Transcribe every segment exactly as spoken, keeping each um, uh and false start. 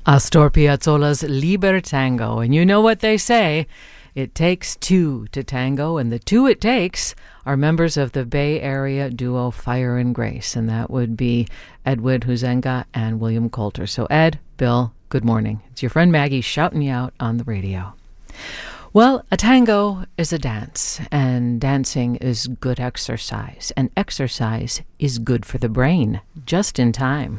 Astor Piazzolla's Liber Tango. And you know what they say, it takes two to tango, and the two it takes are members of the Bay Area duo Fire and Grace, and that would be Edward Huizenga and William Coulter. So Ed, Bill, good morning. It's your friend Maggie shouting you out on the radio. Well, a tango is a dance, and dancing is good exercise, and exercise is good for the brain, just in time.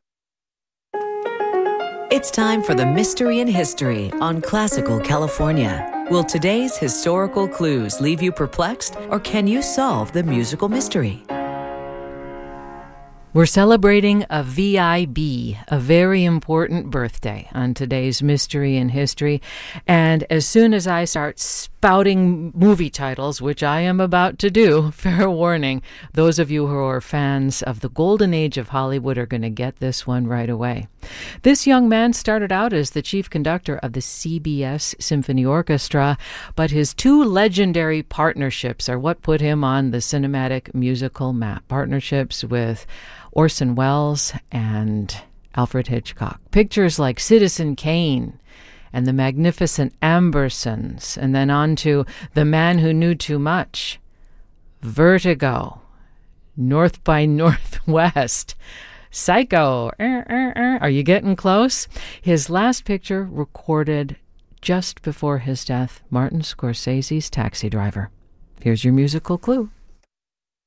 It's time for the Mystery in History on Classical California. Will today's historical clues leave you perplexed, or can you solve the musical mystery? We're celebrating a V I B, a very important birthday on today's Mystery in History. And as soon as I start spouting movie titles, which I am about to do, fair warning, those of you who are fans of the golden age of Hollywood are going to get this one right away. This young man started out as the chief conductor of the C B S Symphony Orchestra, but his two legendary partnerships are what put him on the cinematic musical map. Partnerships with Orson Welles and Alfred Hitchcock. Pictures like Citizen Kane and The Magnificent Ambersons, and then on to The Man Who Knew Too Much, Vertigo, North by Northwest, Psycho. Er, er, er. Are you getting close? His last picture recorded just before his death, Martin Scorsese's Taxi Driver. Here's your musical clue.